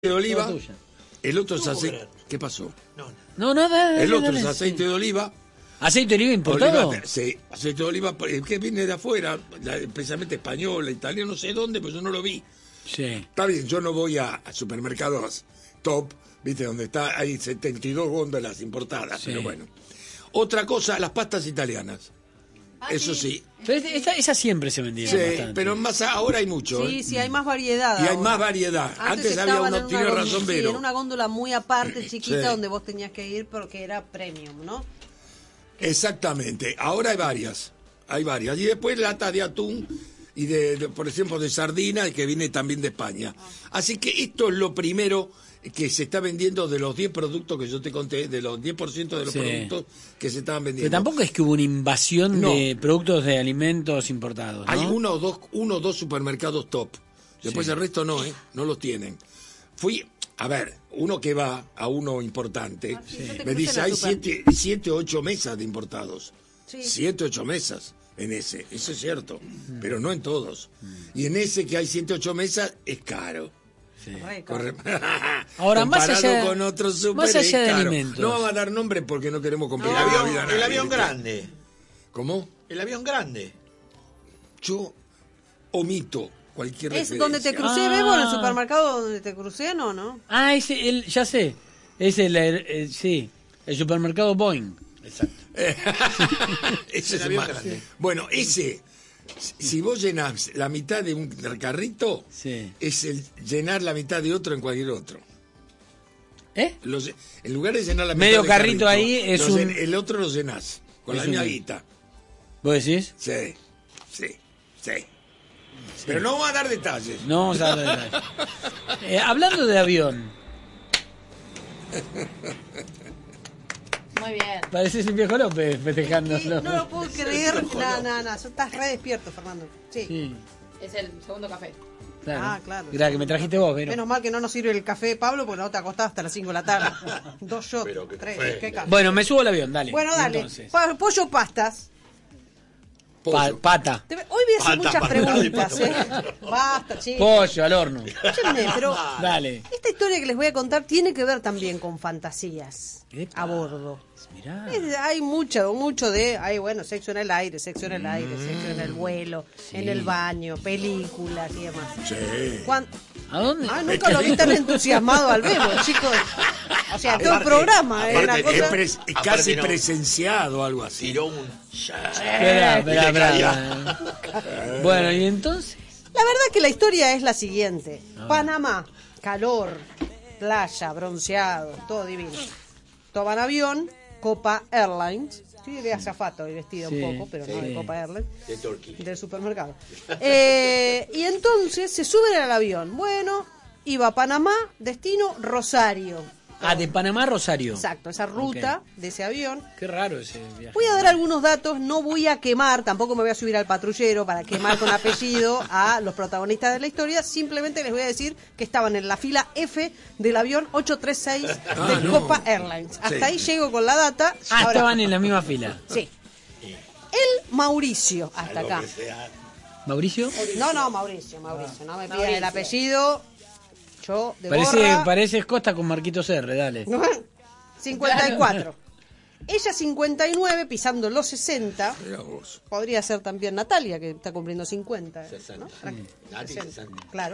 de oliva, Todo tuyo. el otro es aceite. ¿Qué pasó? No, nada. El otro es aceite de oliva. ¿Aceite de oliva importado? Sí, aceite de oliva que viene de afuera, especialmente español, italiano, no sé dónde, pero yo no lo vi. Sí. Está bien, yo no voy a supermercados top, viste, donde hay 72 góndolas importadas, Sí. pero bueno. Otra cosa, las pastas italianas. Eso sí. Pero esa siempre se vendía Sí, bastante. pero más ahora hay mucho. Sí, sí, hay más variedad. Y hay ahora. más variedad. Antes había estaban uno, en tiene una razón, sí, Vero. en una góndola muy aparte, chiquita, Sí. donde vos tenías que ir porque era premium, ¿no? Exactamente. Ahora hay varias. Hay varias. Y después lata de atún y por ejemplo, de sardina, que viene también de España. Así que esto es lo primero que se está vendiendo de los 10 productos que yo te conté, de los 10% de los Sí. productos que se estaban vendiendo. Pero tampoco es que hubo una invasión No. de productos de alimentos importados, ¿no? Hay uno o dos supermercados top. Después Sí. el resto no, no los tienen. Fui, a ver, uno que va a uno importante, Sí. Yo te me crucé dice, en el hay super. 7 o 8 mesas de importados. Sí. 7 o 8 mesas en ese, eso es cierto, pero no en todos. Y en ese que hay 7 o 8 mesas, es caro. Sí. Re caro. Ahora, más Comparado allá- con otros super, más allá es de caro. alimentos. No vamos a dar nombre porque no queremos complicar No. la vida a nadie, El avión ¿viste? grande. ¿Cómo? El avión grande. Yo omito cualquier ¿Es referencia. donde te crucé, Bebo, en el supermercado donde te crucé? No. Ah, ya sé. Es sí, el supermercado Boeing. Exacto. Ese es El avión más. grande. Bueno, ese, si vos llenás la mitad de un carrito, Sí. es llenar la mitad de otro en cualquier otro. ¿Eh? En lugar de llenar la mitad Medio del carrito ahí es un- el otro lo llenás con Es la misma un- guita. ¿Vos decís? Sí. Pero no vamos a dar detalles. No vamos a dar detalles. Hablando de avión, Muy bien. pareces el viejo López festejando. Sí, no lo puedo creer. No. Estás re despierto, Fernando. Sí. Sí, Es el segundo café. claro. Ah, claro. Mirá, que me trajiste vos, Vero. Menos mal que no nos sirve el café, Pablo, porque no te acostás hasta las 5 de la tarde. 2 shots, Pero qué 3, café. qué café. Bueno, me subo al avión, dale. Bueno, dale. Entonces, Pollo pastas. Pollo. pata. Hoy voy a hacer Pata, muchas pata, preguntas, pata, Basta, chicos. Pollo al horno. Escúchenme, pero Dale. esta historia que les voy a contar tiene que ver también con fantasías Epa. a bordo. Mirá. Hay mucho de, bueno, sexo en el aire, sexo en el vuelo, en el baño, películas y demás. Sí. ¿A dónde? Ay, nunca lo vi tan entusiasmado al Bebo, chicos. O sea, todo el programa es una aparte, cosa... Es Aparte casi no. presenciado, algo así. Tiró un. Esperá. Bueno, y entonces. La verdad que la historia es la siguiente. Panamá, calor, playa, bronceado, todo divino. Toman avión, Copa Airlines. Sí, de azafato y vestido Sí, un poco, pero no de sí. Copa Airlines. De Turkey. Del supermercado. Y entonces se suben al avión. Bueno, iba a Panamá, destino Rosario. Ah, de Panamá a Rosario. Exacto, esa ruta de ese avión. Qué raro ese viaje. Voy a dar algunos datos, no voy a quemar, tampoco me voy a subir al patrullero para quemar con apellido a los protagonistas de la historia, simplemente les voy a decir que estaban en la fila F del avión 836 del no. Copa Airlines. Hasta Sí. ahí llego con la data. Ah, Ahora, estaban en la misma fila. Sí. El Mauricio, hasta acá. ¿Mauricio? No, Mauricio, no me pidas el apellido. Yo, de Parece Costa con Marquitos R, dale. 54. Ella 59, pisando los 60. Mirá vos. Podría ser también Natalia, que está cumpliendo 50. 60. Nati, 60, 60. claro.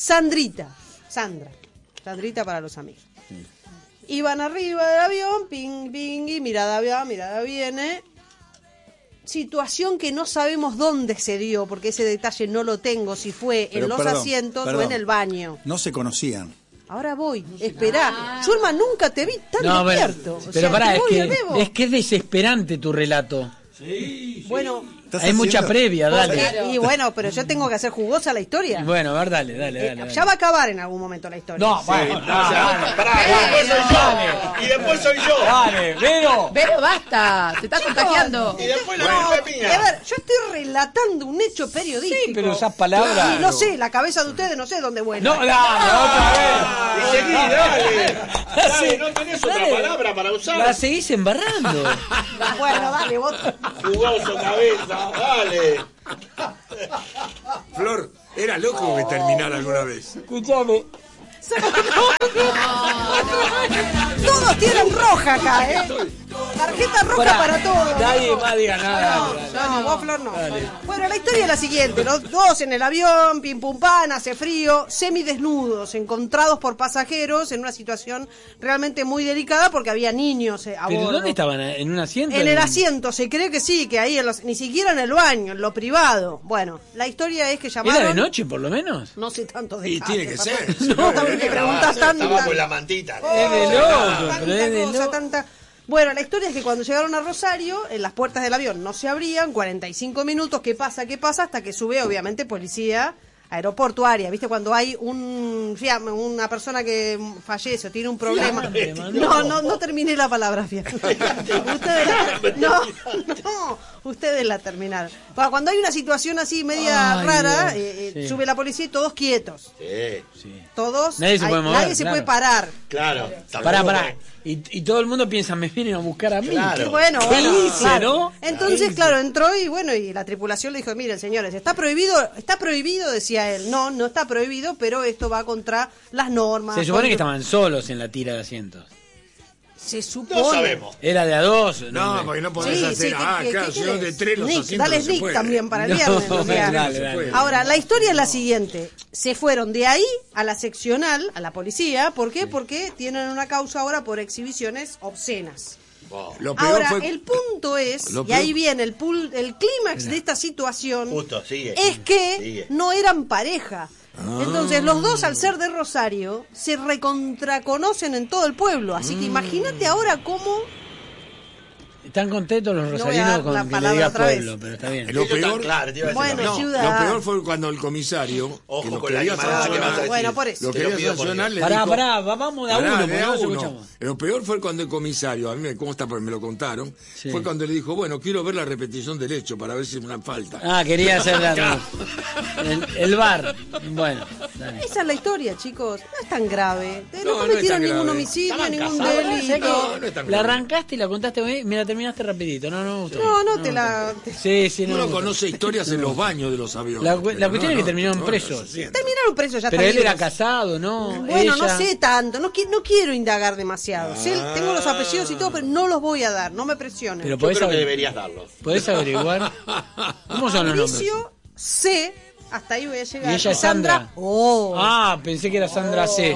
Sandrita para los amigos. Iban arriba del avión, ping, ping, y mirada va, mirada viene. Situación que no sabemos dónde se dio, porque ese detalle no lo tengo, si fue Pero en los perdón, asientos o perdón. en el baño. No se conocían. Ahora voy, esperá. Zulma, nunca te vi tan No, despierto. pero O sea, pará, te voy al Bebo. es que es desesperante tu relato. Bueno, ¿Estás Hay mucha haciendo- previa, dale. Claro. y bueno, pero yo tengo que hacer jugosa la historia. Bueno, a ver, dale. Ya va a acabar en algún momento la historia. No, bueno, dale. Pará, y después soy yo. Y después soy yo. Dale, Vero. Pero basta, te estás contagiando. Y después la No, misma mía. a ver, yo estoy relatando un hecho periodístico. Sí, pero esas palabras. Y no sé, la cabeza de ustedes no sé dónde vuela. No, dale, Y seguí, dale. Dale, Sí. no tenés otra Dale. palabra para La usar. seguís embarrando. Bueno, dale, vos. Jugoso cabeza, dale. Flor, era loco que terminara alguna vez. Escuchame. Todos tienen roja acá, ¿eh? Tarjeta roja para todos. Nadie más diga nada. No, vos, Flor, no. Dale. Bueno, la historia es la siguiente. Los dos en el avión, pim pum pan, hace frío, semidesnudos, encontrados por pasajeros en una situación realmente muy delicada porque había niños a ¿Pero bordo. dónde estaban? ¿En un asiento? En el asiento, se cree que sí, que ahí, ni siquiera en el baño, en lo privado. Bueno, la historia es que llamaron... ¿Era de noche, por lo menos? No sé tanto de Y tiene que ser. No, te preguntas tanto. Estaba con la mantita. Es de loco, pero es de cosa, loco. tanta... Bueno, la historia es que cuando llegaron a Rosario, en las puertas del avión no se abrían, 45 minutos, ¿qué pasa? Hasta que sube, obviamente, policía aeroportuaria, ¿viste? Cuando hay una persona que fallece o tiene un problema. No terminé la palabra, fíjate. Ustedes la terminaron. Bueno, cuando hay una situación así media rara, sí. sube la policía y todos quietos. Sí. Todos. Nadie se puede mover, Nadie se claro. puede parar. Claro. Pará. Y todo el mundo piensa, me vienen a buscar a mí. Claro. Y bueno, ¿Qué hice, claro. no? Entonces, claro, entró y la tripulación le dijo, miren señores, está prohibido, decía él. No está prohibido, pero esto va contra las normas. Se supone que estaban solos en la tira de asientos. Se supone. No sabemos. Era de a dos. No, porque no podés Sí, hacer. ¿qué Si no de querés? tres los Nick, asientos dale no se Nick puede. también para el No, viernes. o sea. dale. Ahora, la historia es la siguiente. Se fueron de ahí a la seccional, a la policía. ¿Por qué? Porque tienen una causa ahora por exhibiciones obscenas. Lo peor Ahora, fue... el punto es, Lo y ahí peor- viene el clímax de esta situación, Justo, sigue. es que Sigue. no eran pareja. Entonces los dos, al ser de Rosario, se recontraconocen en todo el pueblo. Así que imagínate ahora cómo... Están contentos los voy a rosarinos dar con la que le palabra diga otra vez. pueblo, pero está bien. Lo Eso está peor- claro, te iba a decir Bueno, lo No, mismo. ciudad. lo peor fue cuando el comisario, Ojo que lo con la quería llamada que vas a sancionar, decir. Bueno, por eso. lo Te lo quería pido por sancionar, le Pará, dijo... vamos de a Pará, uno, de porque a no nos uno. escuchamos. Lo peor fue cuando el comisario, a mí me consta porque me lo contaron, Sí. fue cuando le dijo, bueno, quiero ver la repetición del hecho para ver si es una falta. Ah, quería hacer el bar. Bueno, dale. Esa es la historia, chicos. No es tan grave. No, No, no es cometieron tan ningún grave. homicidio, Estaban ningún casados. delito. No es tan La grave. arrancaste y la contaste bien, me la terminaste rapidito. No me gustó. No, te la... Sí, no. me Uno gustó. conoce historias en los baños de los aviones. La pero cuestión es que terminaron no, presos. no se siente. Terminaron presos, ya Pero están él era libres. casado, ¿no? Bueno, Ella... no sé tanto, no quiero indagar demasiado. Tengo los apellidos y todo, pero no los voy a dar, no me presionen. Pero Yo podés, creo que aver- deberías darlos. podés averiguar. ¿Cómo son los nombres? Mauricio C, hasta ahí voy a llegar. Y ella es Sandra. Oh. Ah, pensé que era Sandra C.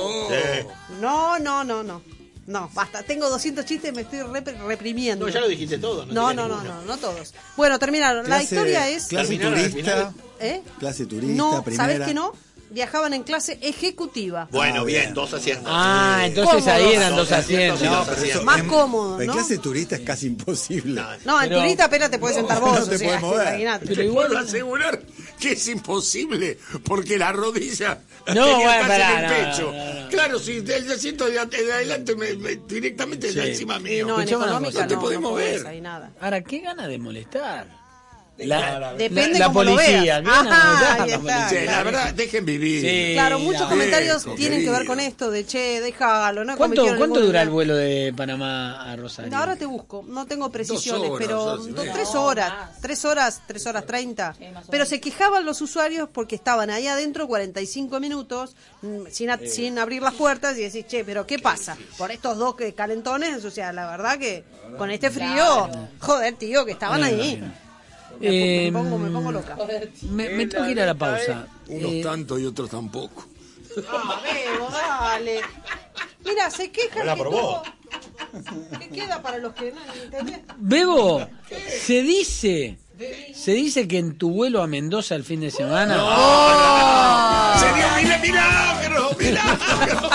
No, basta, tengo 200 chistes, me estoy reprimiendo. No, ya lo dijiste todo. No, tenía ninguno. no todos. Bueno, terminaron. La historia es... Clase Terminaron al turista. ¿Eh? Clase turista, No, primera. ¿sabés que no? Viajaban en clase ejecutiva. Bueno, Ah, bien, bien. 2 asientos. Ah, entonces Cómodo. ahí eran Dos dos asientos. asientos, No, sí, dos Más cómodo, En ¿no? clase turista es casi imposible. No, en Pero- turista apenas te puedes sentar vos, no te o sea, puedes mover. imagínate. Pero Te igual- puedo asegurar que es imposible, porque la rodilla No, tenía bueno, casi pará, en el no, pecho. no. Claro, si el asiento de adelante directamente Sí. encima Y mío. no, en Escuchame una económica cosa, no te podés podés, mover. ahí nada. Ahora, qué gana de molestar. Depende la cómo lo policía, veas. ¿qué gana de Ajá, molestar ahí la está, policía? Sí, la verdad, dejen vivir. Sí. Claro, muchos la- comentarios Viejo, tienen que ver querido. con esto de che, déjalo, no ¿Cuánto cometieron dura ningún el delito. vuelo de Panamá a Rosario? Ahora te busco, no tengo precisiones, 2 horas, pero 2 horas y media. 3 horas, 3 horas 30. Sí, más o menos. Pero se quejaban los usuarios porque estaban ahí adentro 45 minutos sin abrir las puertas y decís, che, pero ¿qué pasa? Por estos dos calentones, o sea, la verdad que con este frío, joder, tío, que estaban ahí. Me pongo loca. Me tengo que ir a la pausa. Unos tanto y otros tampoco. Ah, Bebo, dale. Mira, se quejan Hola que por vos. ¿Qué queda para los que no entendés? Bebo, se dice que en tu vuelo a Mendoza el fin de semana... Sería un milagro.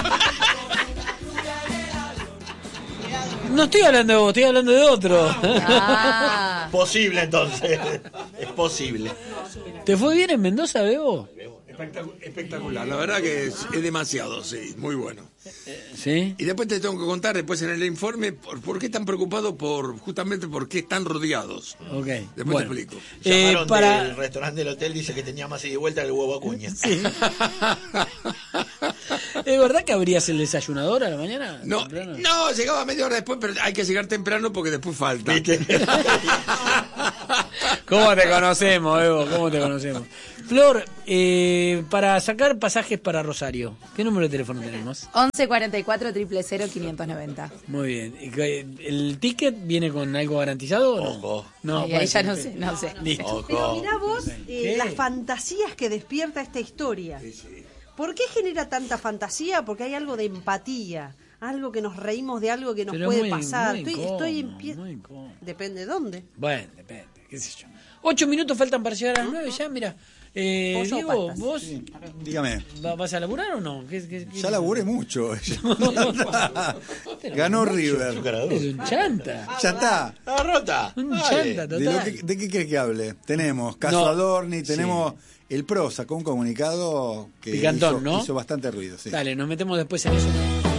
No estoy hablando de vos, estoy hablando de otro. Ah, Posible entonces. Es posible. ¿Te fue bien en Mendoza, Bebo? Espectacular, la verdad que es demasiado, sí, muy bueno. Sí. Y después te tengo que contar, después en el informe, por qué están preocupados justamente por qué están rodeados. Ok. Después Bueno. te explico. Llamaron Para... del restaurante del hotel, dice que tenía más ida y vuelta que el huevo Acuña. ¿Es verdad que abrías el desayunador a la mañana? No, Temprano. no, llegaba media hora después, pero hay que llegar temprano porque después falta. ¿Viste? ¿Cómo te conocemos, Evo? ¿Cómo te conocemos? Flor, para sacar pasajes para Rosario, ¿qué número de teléfono tenemos? 11 44 000 590. Muy bien. ¿El ticket viene con algo garantizado o no? Ojo. No, Ahí ya no sé, no sé. Listo. Ojo. Pero mirá vos ¿Qué? las fantasías que despierta esta historia. ¿Por qué genera tanta fantasía? Porque hay algo de empatía, algo que nos reímos de algo que nos Pero puede muy- pasar. muy Estoy en incómodo, pie. muy incómodo. Depende de dónde. Bueno, depende, qué sé yo. 8 minutos faltan para llegar a las 9 ya, mira. Pollo o Diego, pastas. ¿vos Dígame. vas a laburar o no? Ya laburé mucho. Ganó River. Es un chanta. Ya está. ¡La rota! Un Dale. chanta ¿De, total. ¿De qué querés que hable? Tenemos Caso No. Adorni, tenemos el PRO, sacó un comunicado que Picantón, hizo, ¿no? hizo bastante ruido. Sí. Dale, nos metemos después en eso.